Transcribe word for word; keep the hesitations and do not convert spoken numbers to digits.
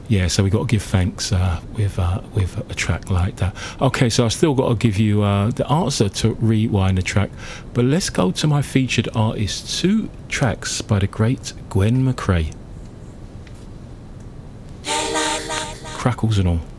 Yeah, so we got to give thanks uh, with uh, with a track like that. Okay, so I still got to give you uh, the answer to Rewind the Track, but let's go to my featured artist. Two tracks by the great Gwen McCrae. Crackles and all.